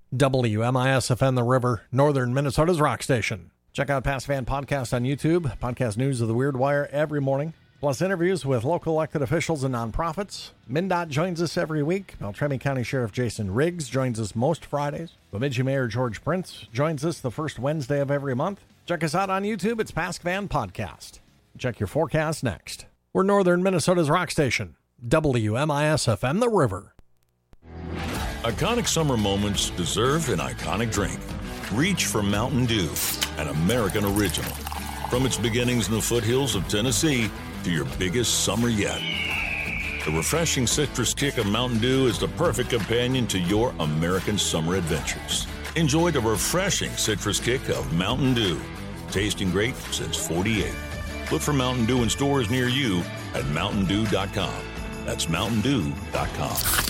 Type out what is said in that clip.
WMIS-FM The River, northern Minnesota's rock station. Check out Past Fan Podcast on YouTube, podcast news of the Weird Wire every morning, plus interviews with local elected officials and nonprofits. MnDOT joins us every week. Beltrami County Sheriff Jason Riggs joins us most Fridays. Bemidji Mayor George Prince joins us the first Wednesday of every month. Check us out on YouTube. It's Past Fan Podcast. Check your forecast next. We're northern Minnesota's rock station, WMIS-FM The River. Iconic summer moments deserve an iconic drink. Reach for Mountain Dew, an American original. From its beginnings in the foothills of Tennessee to your biggest summer yet. The refreshing citrus kick of Mountain Dew is the perfect companion to your American summer adventures. Enjoy the refreshing citrus kick of Mountain Dew. Tasting great since '48. Look for Mountain Dew in stores near you at mountaindew.com. That's mountaindew.com.